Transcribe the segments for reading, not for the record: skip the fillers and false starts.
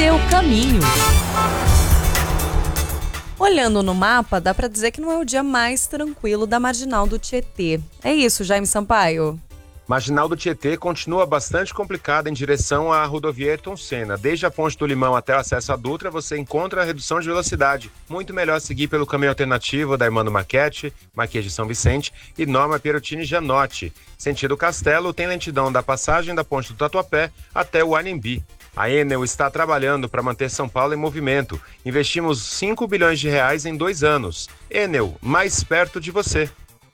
seu caminho. Olhando no mapa, dá pra dizer que não é o dia mais tranquilo da Marginal do Tietê. É isso, Jaime Sampaio? Marginal do Tietê continua bastante complicada em direção à rodovia Ayrton Senna. Desde a Ponte do Limão até o acesso à Dutra, você encontra a redução de velocidade. Muito melhor seguir pelo caminho alternativo da Hermano Marchetti, Marquês de São Vicente e Norma Pierutini Janotti. Sentido Castelo, tem lentidão da passagem da Ponte do Tatuapé até o Anhembi. A Enel está trabalhando para manter São Paulo em movimento. Investimos 5 bilhões de reais em 2 anos. Enel, mais perto de você.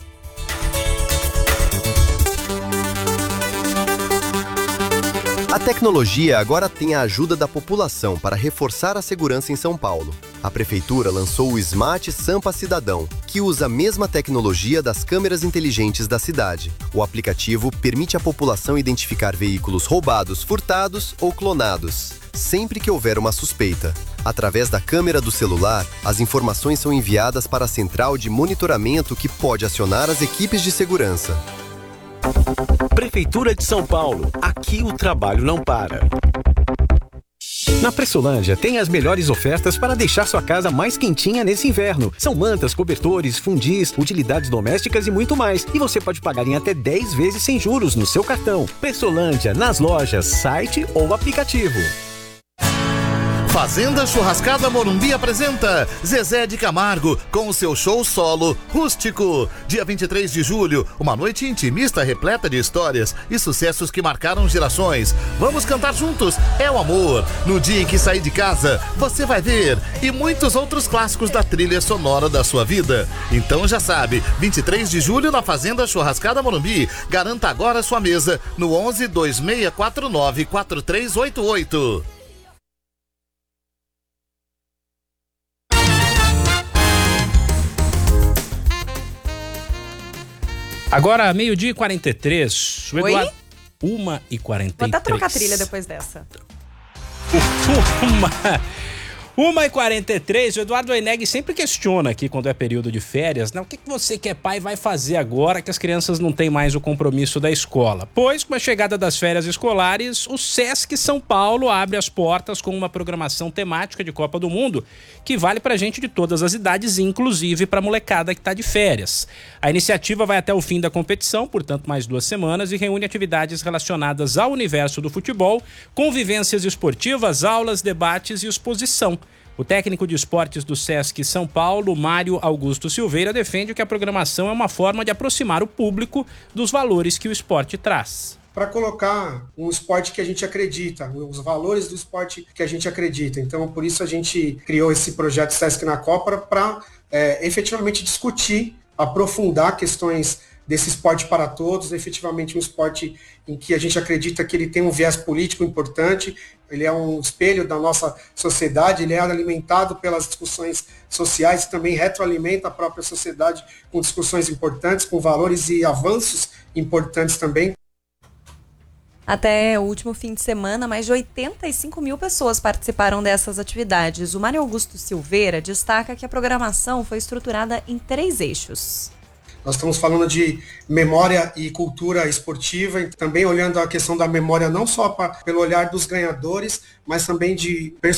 A tecnologia agora tem a ajuda da população para reforçar a segurança em São Paulo. A Prefeitura lançou o Smart Sampa Cidadão, que usa a mesma tecnologia das câmeras inteligentes da cidade. O aplicativo permite à população identificar veículos roubados, furtados ou clonados, sempre que houver uma suspeita. Através da câmera do celular, as informações são enviadas para a central de monitoramento que pode acionar as equipes de segurança. Prefeitura de São Paulo. Aqui o trabalho não para. Na Pressolândia tem as melhores ofertas para deixar sua casa mais quentinha nesse inverno. São mantas, cobertores, fundis, utilidades domésticas e muito mais. E você pode pagar em até 10 vezes sem juros no seu cartão. Pressolândia, nas lojas, site ou aplicativo. Fazenda Churrascada Morumbi apresenta Zezé de Camargo com o seu show solo Rústico. Dia 23 de julho, uma noite intimista repleta de histórias e sucessos que marcaram gerações. Vamos cantar juntos, é o amor. No dia em que sair de casa, você vai ver. E muitos outros clássicos da trilha sonora da sua vida. Então já sabe, 23 de julho na Fazenda Churrascada Morumbi. Garanta agora sua mesa no 11 2649 4388. Agora, 12h43. Oi? 1h43. Vou até trocar a trilha depois dessa. 1h43, o Eduardo Oineg sempre questiona aqui quando é período de férias, né? O que você que é pai vai fazer agora que as crianças não têm mais o compromisso da escola? Pois, com a chegada das férias escolares, o Sesc São Paulo abre as portas com uma programação temática de Copa do Mundo que vale pra gente de todas as idades, inclusive pra molecada que tá de férias. A iniciativa vai até o fim da competição, portanto mais 2 semanas, e reúne atividades relacionadas ao universo do futebol, convivências esportivas, aulas, debates e exposição. O técnico de esportes do Sesc São Paulo, Mário Augusto Silveira, defende que a programação é uma forma de aproximar o público dos valores que o esporte traz. Para colocar um esporte que a gente acredita, os valores do esporte que a gente acredita. Então, por isso a gente criou esse projeto Sesc na Copa para efetivamente discutir, aprofundar questões desse esporte para todos, efetivamente um esporte em que a gente acredita que ele tem um viés político importante, ele é um espelho da nossa sociedade, ele é alimentado pelas discussões sociais e também retroalimenta a própria sociedade com discussões importantes, com valores e avanços importantes também. Até o último fim de semana, mais de 85 mil pessoas participaram dessas atividades. O Mário Augusto Silveira destaca que a programação foi estruturada em 3 eixos. Nós estamos falando de memória e cultura esportiva, e também olhando a questão da memória não só pelo olhar dos ganhadores, mas também de